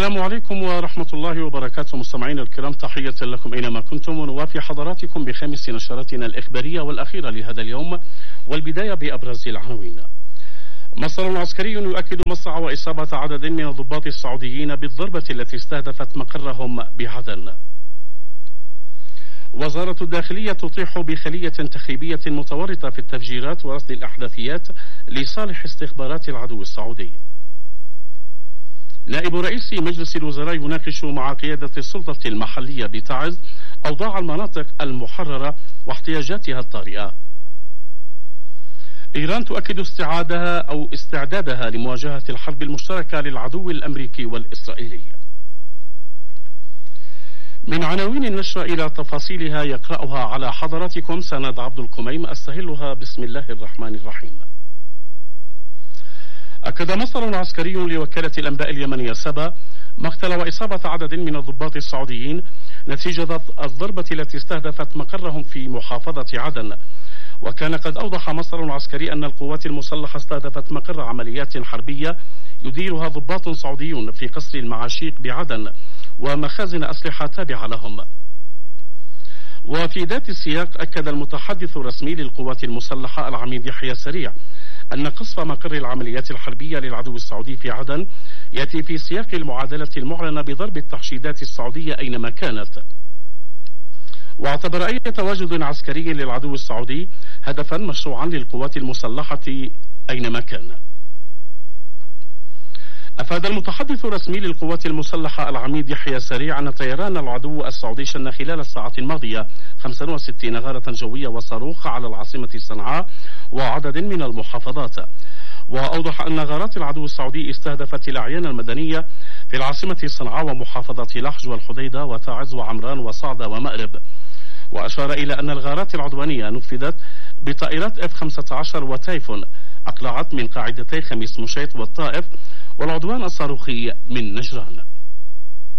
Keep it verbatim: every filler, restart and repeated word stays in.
السلام عليكم ورحمة الله وبركاته. مستمعينا الكرام، تحية لكم أينما كنتم، ونوافي حضراتكم بخامس نشراتنا الإخبارية والأخيرة لهذا اليوم، والبداية بأبرز العناوين. مصدر عسكري يؤكد مصرع وإصابة عدد من الضباط السعوديين بالضربة التي استهدفت مقرهم بعدن. وزارة الداخلية تطيح بخلية تخريبية متورطة في التفجيرات ورصد الأحداثيات لصالح استخبارات العدو السعودي. نائب رئيس مجلس الوزراء يناقش مع قيادة السلطة المحلية بتعز أوضاع المناطق المحررة واحتياجاتها الطارئة. إيران تؤكد استعادها أو استعدادها لمواجهة الحرب المشتركة للعدو الأمريكي والإسرائيلي. من عناوين النشرة إلى تفاصيلها يقرأها على حضراتكم سند عبد الكميم. أستهلها بسم الله الرحمن الرحيم. أكد مصدر عسكري لوكالة الأنباء اليمنية سبا مقتل وإصابة عدد من الضباط السعوديين نتيجة الضربة التي استهدفت مقرهم في محافظة عدن. وكان قد أوضح مصدر عسكري أن القوات المسلحة استهدفت مقر عمليات حربية يديرها ضباط سعوديون في قصر المعاشيق بعدن ومخازن أسلحة تابعة لهم. وفي ذات السياق أكد المتحدث الرسمي للقوات المسلحة العميد يحيى سريع أن قصف مقر العمليات الحربية للعدو السعودي في عدن يأتي في سياق المعادلة المعلنة بضرب التحشيدات السعودية أينما كانت. واعتبر أي تواجد عسكري للعدو السعودي هدفا مشروعا للقوات المسلحة أينما كان. أفاد المتحدث الرسمي للقوات المسلحة العميد يحيى سريع أن طيران العدو السعودي شن خلال الساعات الماضية خمسة وستين غارة جوية وصاروخ على العاصمة صنعاء وعدد من المحافظات. وأوضح أن غارات العدو السعودي استهدفت الأعيان المدنية في العاصمة صنعاء ومحافظة لحج والحديدة وتعز وعمران وصعدة ومأرب. وأشار إلى أن الغارات العدوانية نفذت بطائرات إف خمسة عشر وتايفون أقلعت من قاعدتي خميس مشيط والطائف والعدوان الصاروخي من نجران.